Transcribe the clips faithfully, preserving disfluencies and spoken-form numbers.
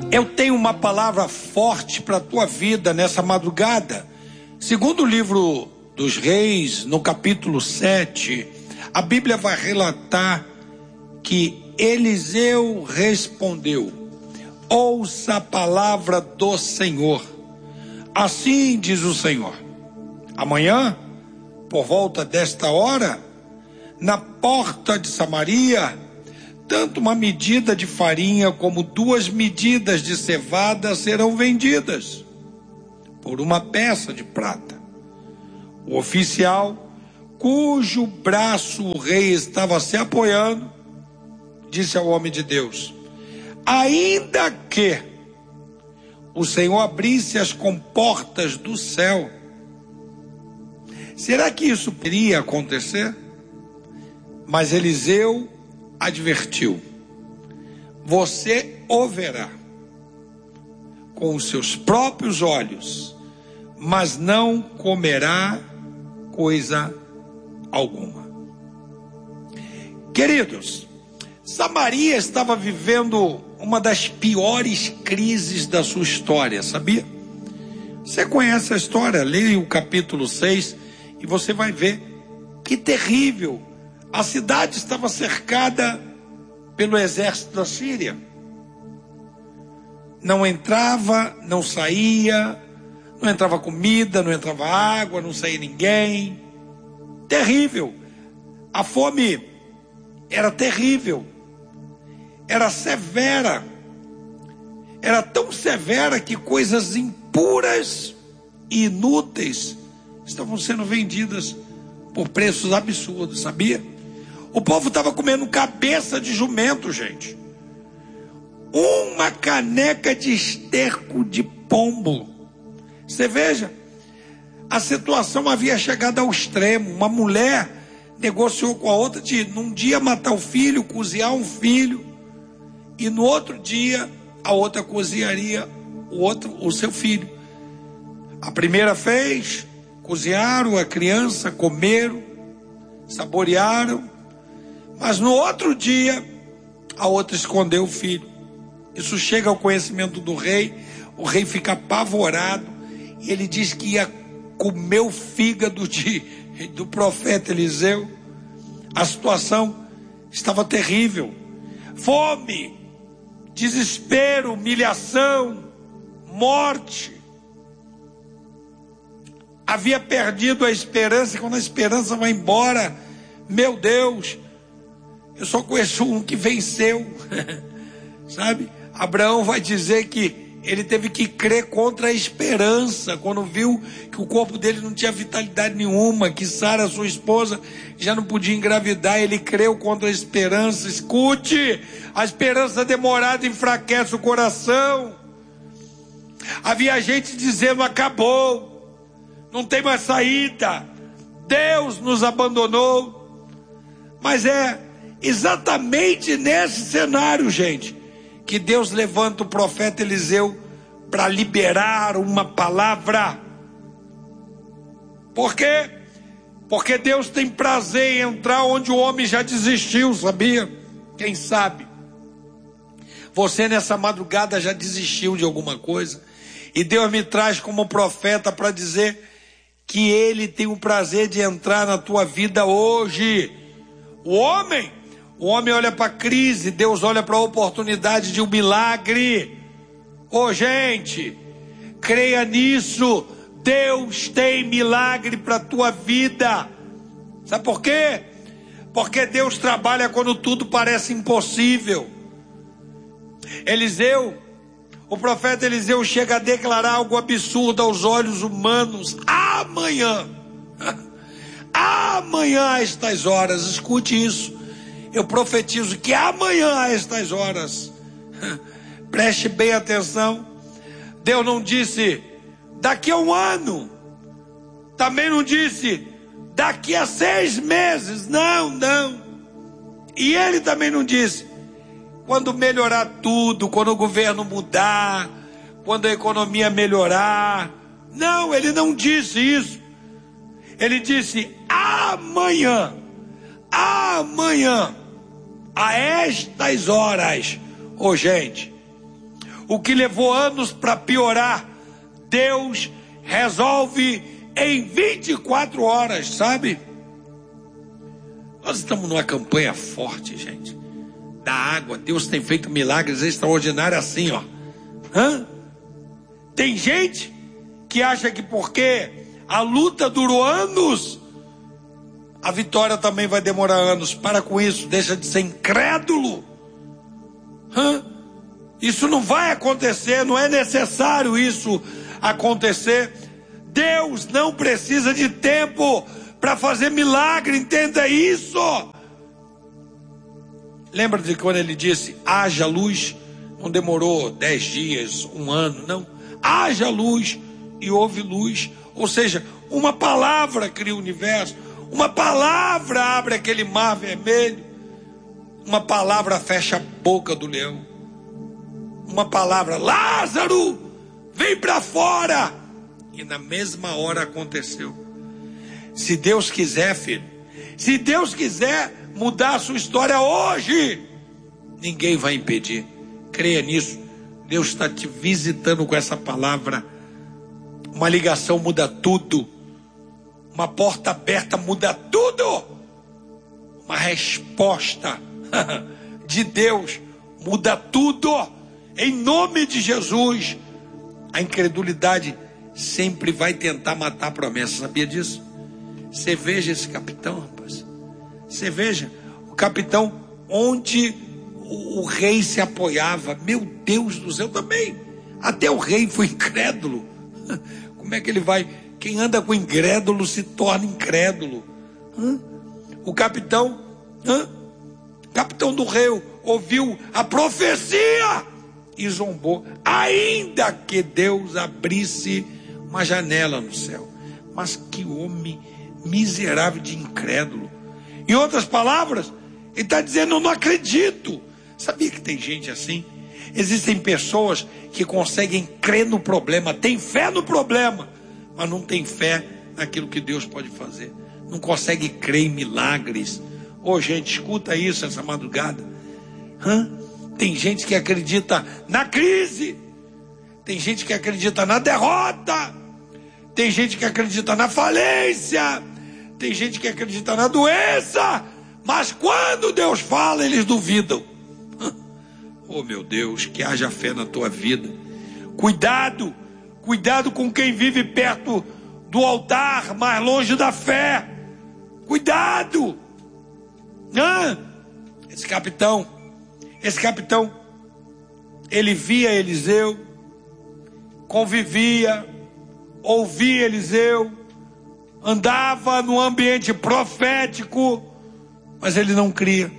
Eu tenho uma palavra forte para a tua vida nessa madrugada. Segundo o livro dos Reis, no capítulo sete, a Bíblia vai relatar que Eliseu respondeu: ouça a palavra do Senhor. Assim diz o Senhor: amanhã, por volta desta hora, na porta de Samaria, tanto uma medida de farinha como duas medidas de cevada serão vendidas por uma peça de prata. O oficial, cujo braço o rei estava se apoiando, disse ao homem de Deus: ainda que o Senhor abrisse as comportas do céu, será que isso poderia acontecer? Mas Eliseu advertiu: você o verá com os seus próprios olhos, mas não comerá coisa alguma. Queridos, Samaria estava vivendo uma das piores crises da sua história, sabia? Você conhece a história, leia o capítulo seis e você vai ver que terrível. A cidade estava cercada pelo exército da Síria. Não entrava, não saía, não entrava comida, não entrava água, não saía ninguém. Terrível. A fome era terrível. Era severa. Era tão severa que coisas impuras e inúteis estavam sendo vendidas por preços absurdos, sabia? O povo estava comendo cabeça de jumento, gente. Uma caneca de esterco de pombo. Você veja, a situação havia chegado ao extremo. Uma mulher negociou com a outra de num dia matar o filho, cozinhar um filho, e no outro dia a outra cozinharia o outro, o seu filho. A primeira fez, cozinharam a criança, comeram, saborearam, mas no outro dia a outra escondeu o filho. Isso chega ao conhecimento do rei. O rei fica apavorado e ele diz que ia comer o fígado de, do profeta Eliseu. A situação estava terrível. Fome, desespero, humilhação, morte. Havia perdido a esperança, e quando a esperança vai embora, meu Deus, eu só conheço um que venceu, sabe? Abraão vai dizer que ele teve que crer contra a esperança, quando viu que o corpo dele não tinha vitalidade nenhuma, que Sara, sua esposa, já não podia engravidar, ele creu contra a esperança. Escute, a esperança demorada enfraquece o coração. Havia gente dizendo: acabou, não tem mais saída, Deus nos abandonou. Mas é exatamente nesse cenário, gente, que Deus levanta o profeta Eliseu para liberar uma palavra. Por quê? Porque Deus tem prazer em entrar onde o homem já desistiu, sabia? Quem sabe você nessa madrugada já desistiu de alguma coisa, e Deus me traz como profeta para dizer que Ele tem o prazer de entrar na tua vida hoje. O homem, o homem olha para a crise, Deus olha para a oportunidade de um milagre. Ô oh, gente, creia nisso. Deus tem milagre para a tua vida. Sabe por quê? Porque Deus trabalha quando tudo parece impossível. Eliseu, o profeta Eliseu chega a declarar algo absurdo aos olhos humanos. Amanhã, amanhã a estas horas, escute isso. Eu profetizo que amanhã a estas horas, preste bem atenção. Deus não disse daqui a um ano, também não disse daqui a seis meses, não, não. E Ele também não disse quando melhorar tudo, quando o governo mudar, quando a economia melhorar. Não, Ele não disse isso. Ele disse amanhã, amanhã, a estas horas. Ô oh, gente, O que levou anos para piorar, Deus resolve em vinte e quatro horas, sabe? Nós estamos numa campanha forte, gente, da água. Deus tem feito milagres extraordinários assim, ó. Hã? Tem gente que acha que porque a luta durou anos, a vitória também vai demorar anos. Para com isso, deixa de ser incrédulo. Hã? Isso não vai acontecer, não é necessário isso acontecer. Deus não precisa de tempo para fazer milagre, entenda isso. Lembra de quando ele disse, haja luz? Não demorou dez dias, um ano, não. Haja luz e houve luz. Ou seja, uma palavra cria o universo. Uma palavra abre aquele mar vermelho. Uma palavra fecha a boca do leão. Uma palavra, Lázaro, vem para fora. E na mesma hora aconteceu. Se Deus quiser, filho, se Deus quiser mudar a sua história hoje, ninguém vai impedir. Creia nisso. Deus está te visitando com essa palavra. Uma ligação muda tudo. Uma porta aberta muda tudo. Uma resposta de Deus muda tudo. Em nome de Jesus. A incredulidade sempre vai tentar matar a promessa. Sabia disso? Você veja esse capitão, rapaz. Você veja o capitão onde o, o rei se apoiava. Meu Deus do céu, também. Até o rei foi incrédulo. Como é que ele vai? Quem anda com incrédulo se torna incrédulo. Hã? O capitão, hã? capitão do rei, ouviu a profecia e zombou. Ainda que Deus abrisse uma janela no céu. Mas que homem miserável de incrédulo. Em outras palavras, ele está dizendo, eu não acredito. Sabia que tem gente assim? Existem pessoas que conseguem crer no problema, tem fé no problema, mas não tem fé naquilo que Deus pode fazer. Não consegue crer em milagres. Ô gente, escuta isso essa madrugada. Hã? Tem gente que acredita na crise. Tem gente que acredita na derrota. Tem gente que acredita na falência. Tem gente que acredita na doença. Mas quando Deus fala, eles duvidam. Oh meu Deus, que haja fé na tua vida. Cuidado, cuidado com quem vive perto do altar, mais longe da fé. Cuidado. Ah, esse capitão, esse capitão, ele via Eliseu, convivia, ouvia Eliseu, andava no ambiente profético, mas ele não cria.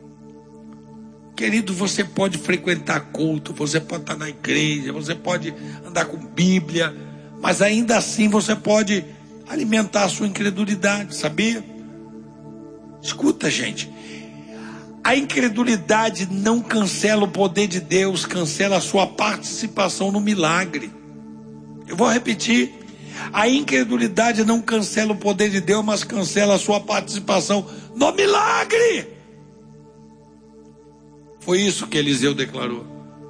Querido, você pode frequentar culto, você pode estar na igreja, você pode andar com Bíblia, mas ainda assim você pode alimentar a sua incredulidade, sabia? Escuta, gente, a incredulidade não cancela o poder de Deus, cancela a sua participação no milagre. Eu vou repetir, a incredulidade não cancela o poder de Deus, mas cancela a sua participação no milagre. Foi isso que Eliseu declarou.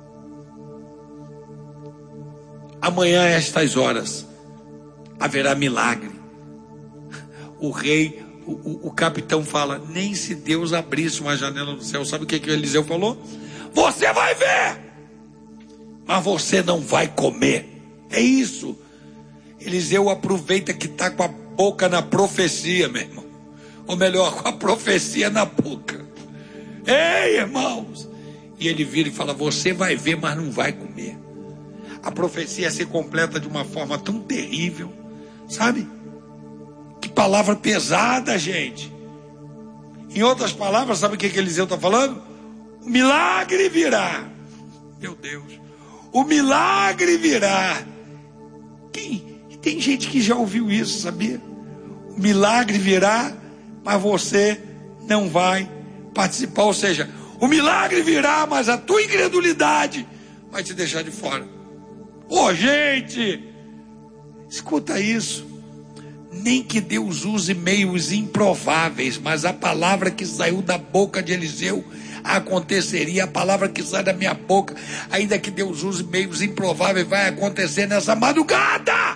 Amanhã, a estas horas, haverá milagre. O rei, o, o, o capitão fala, nem se Deus abrisse uma janela no céu. Sabe o que, que Eliseu falou? Você vai ver, mas você não vai comer. É isso. Eliseu aproveita que está com a boca na profecia, meu irmão. Ou melhor, com a profecia na boca. Ei, irmãos! E ele vira e fala, você vai ver, mas não vai comer. A profecia se completa de uma forma tão terrível, sabe? Que palavra pesada, gente. Em outras palavras, sabe o que, que Eliseu está falando? O milagre virá. Meu Deus. O milagre virá. Quem? Tem gente que já ouviu isso, sabia? O milagre virá, mas você não vai participar. Ou seja, o milagre virá, mas a tua incredulidade vai te deixar de fora. Ô, oh, gente, escuta isso. Nem que Deus use meios improváveis, mas a palavra que saiu da boca de Eliseu aconteceria. A palavra que sai da minha boca, ainda que Deus use meios improváveis, vai acontecer nessa madrugada.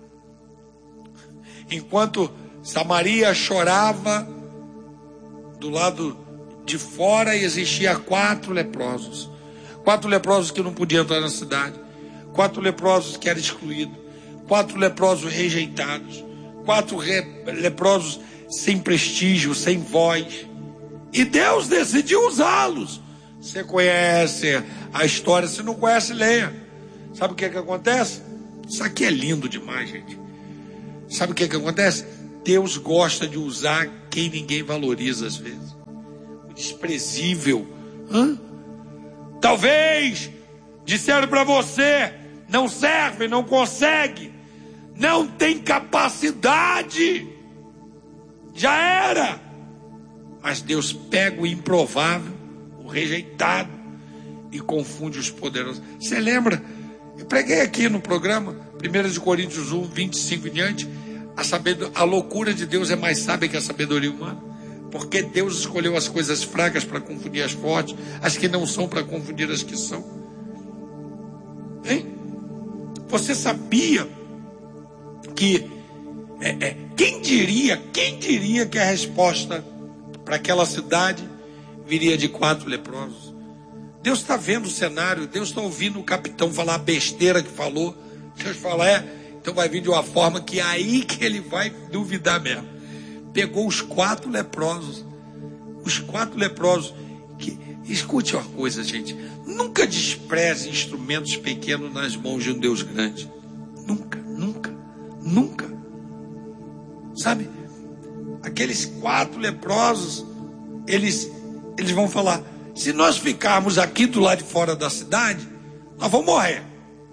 Enquanto Samaria chorava, do lado de fora existia quatro leprosos. Quatro leprosos que não podiam entrar na cidade. Quatro leprosos que eram excluídos. Quatro leprosos rejeitados. Quatro re- leprosos sem prestígio, sem voz. E Deus decidiu usá-los. Você conhece a história? Se não conhece, leia. Sabe o que é que acontece? Isso aqui é lindo demais, gente. Sabe o que é que acontece? Deus gosta de usar quem ninguém valoriza às vezes. O desprezível. Hã? Talvez disseram para você: não serve, não consegue, não tem capacidade, já era. Mas Deus pega o improvável, o rejeitado, e confunde os poderosos. Você lembra? Eu preguei aqui no programa primeira Coríntios um, vinte e cinco em diante. A, sabedor... a loucura de Deus é mais sábia que a sabedoria humana. Porque Deus escolheu as coisas fracas para confundir as fortes, as que não são para confundir as que são. Hein? Você sabia que é, é, quem diria, quem diria que a resposta para aquela cidade viria de quatro leprosos? Deus está vendo o cenário, Deus está ouvindo o capitão falar a besteira que falou. Deus fala, é, então vai vir de uma forma que é aí que ele vai duvidar mesmo. Pegou os quatro leprosos, os quatro leprosos, que, escute uma coisa, gente, nunca despreze instrumentos pequenos nas mãos de um Deus grande, nunca, nunca, nunca, sabe, aqueles quatro leprosos, eles, eles vão falar, se nós ficarmos aqui do lado de fora da cidade, nós vamos morrer,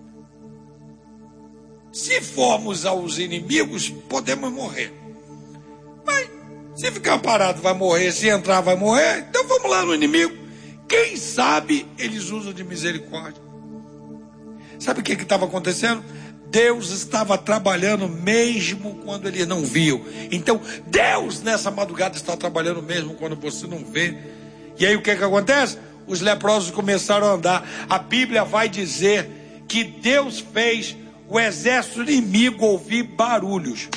se formos aos inimigos, podemos morrer. Mas se ficar parado vai morrer, se entrar vai morrer, então vamos lá no inimigo. Quem sabe eles usam de misericórdia. Sabe o que estava acontecendo? Deus estava trabalhando mesmo quando eles não viam. Então Deus nessa madrugada está trabalhando mesmo quando você não vê. E aí o que, que acontece? Os leprosos começaram a andar. A Bíblia vai dizer que Deus fez o exército inimigo ouvir barulhos.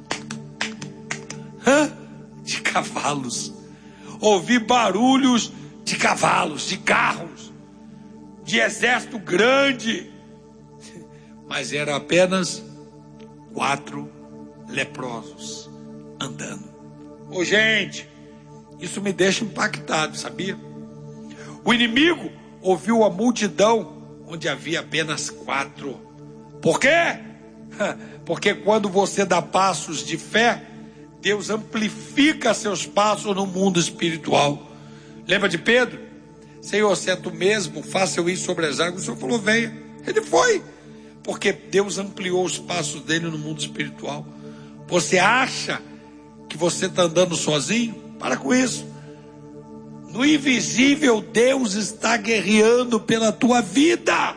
Hã? De cavalos. Ouvi barulhos de cavalos, de carros, de exército grande. Mas eram apenas quatro leprosos andando. Ô gente, isso me deixa impactado, sabia? O inimigo ouviu a multidão onde havia apenas quatro. Por quê? Porque quando você dá passos de fé, Deus amplifica seus passos no mundo espiritual. Lembra de Pedro? Senhor, se é tu mesmo, faça eu ir sobre as águas. O Senhor falou, venha. Ele foi. Porque Deus ampliou os passos dele no mundo espiritual. Você acha que você está andando sozinho? Para com isso. No invisível, Deus está guerreando pela tua vida.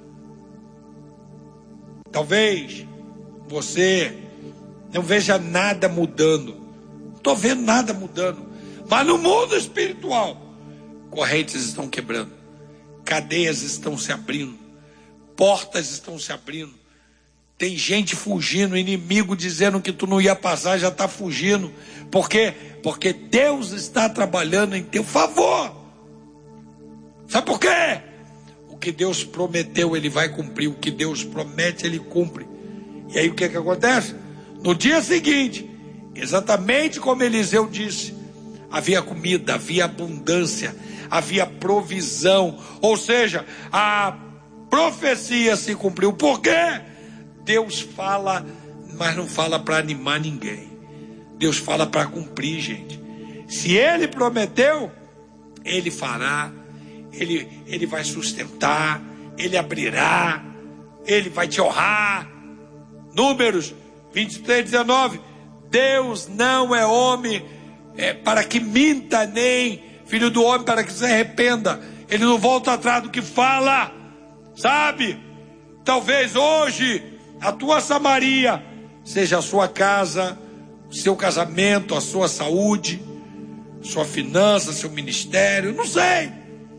Talvez você não veja nada mudando. Não estou vendo nada mudando. Mas no mundo espiritual, correntes estão quebrando. Cadeias estão se abrindo. Portas estão se abrindo. Tem gente fugindo. Inimigo dizendo que tu não ia passar, já está fugindo. Por quê? Porque Deus está trabalhando em teu favor. Sabe por quê? O que Deus prometeu, Ele vai cumprir. O que Deus promete, Ele cumpre. E aí o que que acontece? No dia seguinte, exatamente como Eliseu disse, havia comida, havia abundância, havia provisão. Ou seja, a profecia se cumpriu. Por quê? Deus fala, mas não fala para animar ninguém. Deus fala para cumprir, gente. Se Ele prometeu, Ele fará. Ele, ele vai sustentar, Ele abrirá, Ele vai te honrar. Números vinte e três, dezenove. Deus não é homem é, para que minta, nem filho do homem para que se arrependa. Ele não volta atrás do que fala. Sabe? Talvez hoje a tua Samaria seja a sua casa, o seu casamento, a sua saúde, sua finança, seu ministério, não sei.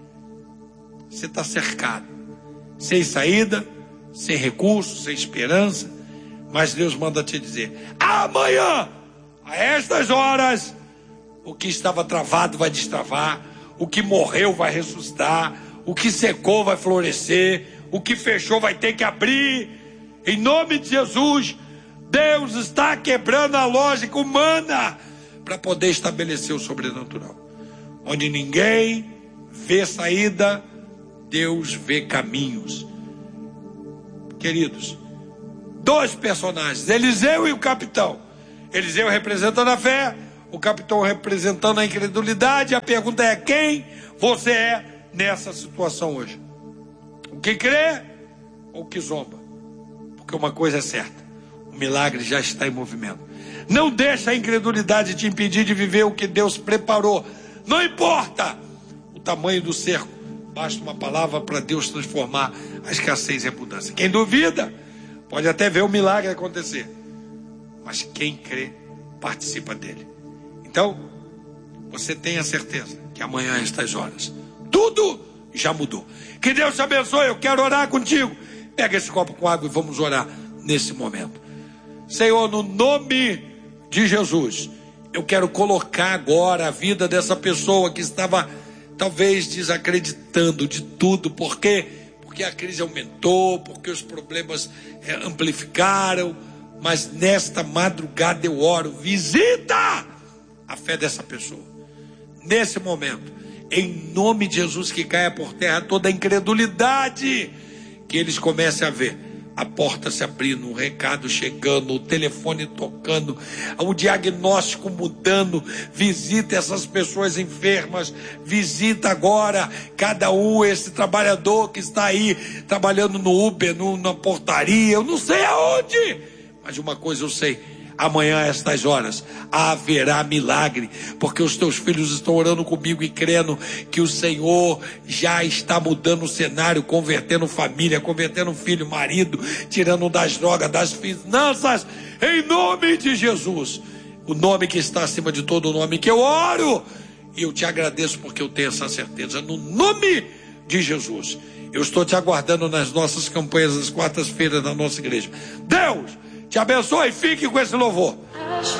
Você está cercado, sem saída, sem recurso, sem esperança, mas Deus manda te dizer: amanhã, a estas horas, o que estava travado vai destravar, o que morreu vai ressuscitar, o que secou vai florescer, o que fechou vai ter que abrir. Em nome de Jesus, Deus está quebrando a lógica humana para poder estabelecer o sobrenatural. Onde ninguém vê saída, Deus vê caminhos. Queridos, dois personagens, Eliseu e o capitão. Eliseu representando a fé, o capitão representando a incredulidade. A pergunta é: quem você é nessa situação hoje? O que crê ou o que zomba? Porque uma coisa é certa: o milagre já está em movimento. Não deixa a incredulidade te impedir de viver o que Deus preparou. Não importa o tamanho do cerco, basta uma palavra para Deus transformar a escassez em abundância. Quem duvida pode até ver o milagre acontecer, mas quem crê participa dele. Então, você tenha certeza que amanhã, a estas horas, tudo já mudou. Que Deus te abençoe. Eu quero orar contigo. Pega esse copo com água e vamos orar nesse momento. Senhor, no nome de Jesus, eu quero colocar agora a vida dessa pessoa que estava talvez desacreditando de tudo. Por quê? Porque a crise aumentou, porque os problemas é, amplificaram. Mas nesta madrugada eu oro: visita a fé dessa pessoa. Nesse momento, em nome de Jesus, que caia por terra toda a incredulidade, que eles comecem a ver a porta se abrindo, o recado chegando, o telefone tocando, o diagnóstico mudando. Visita essas pessoas enfermas, visita agora cada um, esse trabalhador que está aí trabalhando no Uber, no, na portaria, eu não sei aonde, mas uma coisa eu sei: amanhã, a estas horas, haverá milagre, porque os teus filhos estão orando comigo e crendo que o Senhor já está mudando o cenário, convertendo família, convertendo filho, marido, tirando das drogas, das finanças, em nome de Jesus, o nome que está acima de todo nome, que eu oro, e eu te agradeço porque eu tenho essa certeza, no nome de Jesus. Eu estou te aguardando nas nossas campanhas das quartas-feiras da nossa igreja. Deus te abençoe e fique com esse louvor.